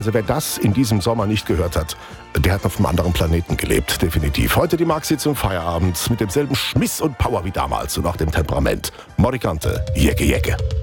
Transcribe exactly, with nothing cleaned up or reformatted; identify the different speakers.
Speaker 1: Also wer das in diesem Sommer nicht gehört hat, der hat auf einem anderen Planeten gelebt, definitiv. Heute die Marx-Sitzung Feierabend mit demselben Schmiss und Power wie damals und auch dem Temperament. Morikante, Jecke, Jecke.